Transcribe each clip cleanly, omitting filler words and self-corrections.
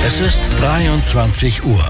Es ist 23 Uhr.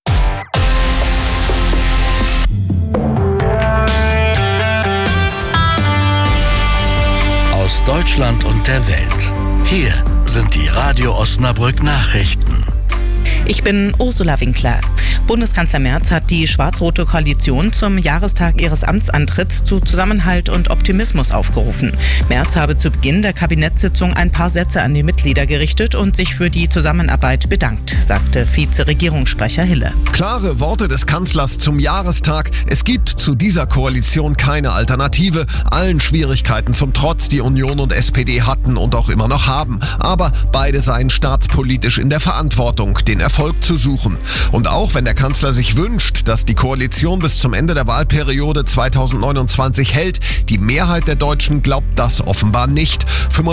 Aus Deutschland und der Welt. Hier sind die Radio Osnabrück Nachrichten. Ich bin Ursula Winkler. Bundeskanzler Merz hat die schwarz-rote Koalition zum Jahrestag ihres Amtsantritts zu Zusammenhalt und Optimismus aufgerufen. Merz habe zu Beginn der Kabinettssitzung ein paar Sätze an die Mitglieder gerichtet und sich für die Zusammenarbeit bedankt, sagte Vize-Regierungssprecher Hille. Klare Worte des Kanzlers zum Jahrestag. Es gibt zu dieser Koalition keine Alternative. Allen Schwierigkeiten zum Trotz, die Union und SPD hatten und auch immer noch haben. Aber beide seien staatspolitisch in der Verantwortung, den Erfolg zu suchen. Und auch wenn der Kanzler sich wünscht, dass die Koalition bis zum Ende der Wahlperiode 2029 hält, die Mehrheit der Deutschen glaubt das offenbar nicht.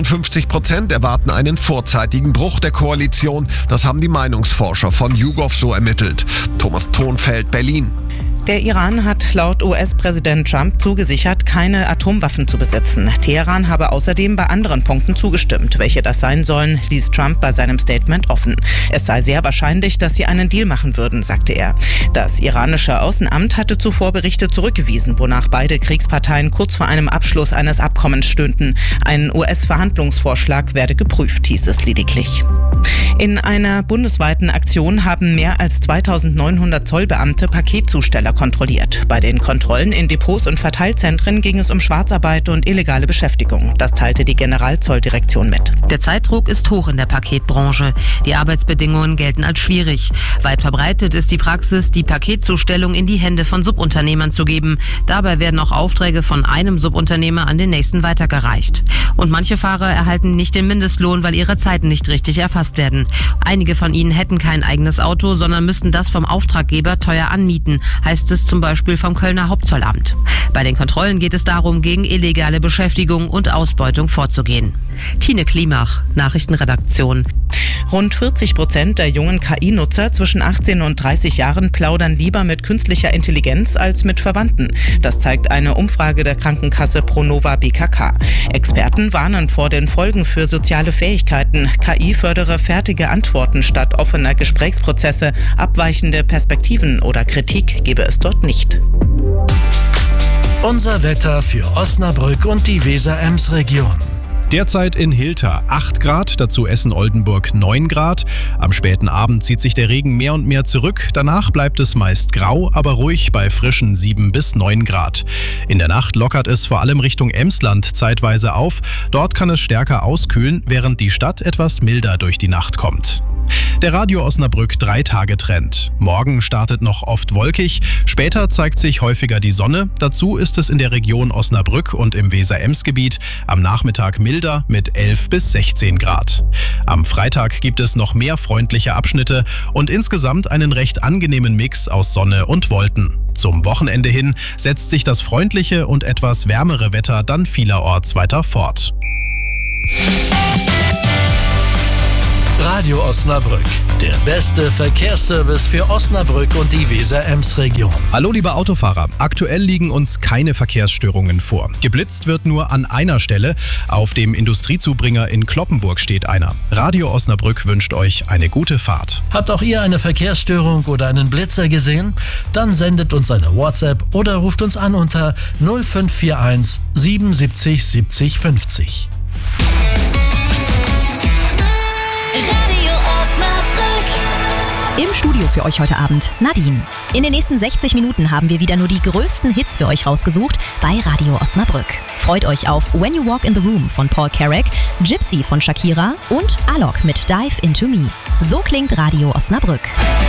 55% erwarten einen vorzeitigen Bruch der Koalition. Das haben die Meinungsforscher von YouGov so ermittelt. Thomas Thonfeld, Berlin. Der Iran hat laut US-Präsident Trump zugesichert, keine Atomwaffen zu besitzen. Teheran habe außerdem bei anderen Punkten zugestimmt. Welche das sein sollen, ließ Trump bei seinem Statement offen. Es sei sehr wahrscheinlich, dass sie einen Deal machen würden, sagte er. Das iranische Außenamt hatte zuvor Berichte zurückgewiesen, wonach beide Kriegsparteien kurz vor einem Abschluss eines Abkommens stünden. Ein US-Verhandlungsvorschlag werde geprüft, hieß es lediglich. In einer bundesweiten Aktion haben mehr als 2900 Zollbeamte Paketzusteller kontrolliert. Bei den Kontrollen in Depots und Verteilzentren ging es um Schwarzarbeit und illegale Beschäftigung. Das teilte die Generalzolldirektion mit. Der Zeitdruck ist hoch in der Paketbranche. Die Arbeitsbedingungen gelten als schwierig. Weit verbreitet ist die Praxis, die Paketzustellung in die Hände von Subunternehmern zu geben. Dabei werden auch Aufträge von einem Subunternehmer an den nächsten weitergereicht. Und manche Fahrer erhalten nicht den Mindestlohn, weil ihre Zeiten nicht richtig erfasst werden. Einige von ihnen hätten kein eigenes Auto, sondern müssten das vom Auftraggeber teuer anmieten, heißt es zum Beispiel vom Kölner Hauptzollamt. Bei den Kontrollen geht es darum, gegen illegale Beschäftigung und Ausbeutung vorzugehen. Tine Klimach, Nachrichtenredaktion. Rund 40% der jungen KI-Nutzer zwischen 18 und 30 Jahren plaudern lieber mit künstlicher Intelligenz als mit Verwandten. Das zeigt eine Umfrage der Krankenkasse Pronova BKK. Experten warnen vor den Folgen für soziale Fähigkeiten. KI fördere fertige Antworten statt offener Gesprächsprozesse. Abweichende Perspektiven oder Kritik gebe es dort nicht. Unser Wetter für Osnabrück und die Weser-Ems-Region. Derzeit in Hilter 8 Grad, dazu Essen-Oldenburg 9 Grad. Am späten Abend zieht sich der Regen mehr und mehr zurück. Danach bleibt es meist grau, aber ruhig bei frischen 7 bis 9 Grad. In der Nacht lockert es vor allem Richtung Emsland zeitweise auf. Dort kann es stärker auskühlen, während die Stadt etwas milder durch die Nacht kommt. Der Radio Osnabrück 3-Tage-Trend. Morgen startet noch oft wolkig, später zeigt sich häufiger die Sonne. Dazu ist es in der Region Osnabrück und im Weser-Ems-Gebiet am Nachmittag milder mit 11 bis 16 Grad. Am Freitag gibt es noch mehr freundliche Abschnitte und insgesamt einen recht angenehmen Mix aus Sonne und Wolken. Zum Wochenende hin setzt sich das freundliche und etwas wärmere Wetter dann vielerorts weiter fort. Radio Osnabrück, der beste Verkehrsservice für Osnabrück und die Weser-Ems-Region. Hallo liebe Autofahrer, aktuell liegen uns keine Verkehrsstörungen vor. Geblitzt wird nur an einer Stelle, auf dem Industriezubringer in Cloppenburg steht einer. Radio Osnabrück wünscht euch eine gute Fahrt. Habt auch ihr eine Verkehrsstörung oder einen Blitzer gesehen? Dann sendet uns eine WhatsApp oder ruft uns an unter 0541 77 70 50. Radio Osnabrück. Im Studio für euch heute Abend Nadine. In den nächsten 60 Minuten haben wir wieder nur die größten Hits für euch rausgesucht bei Radio Osnabrück. Freut euch auf When You Walk in the Room von Paul Carrack, Gypsy von Shakira und Alok mit Dive Into Me. So klingt Radio Osnabrück.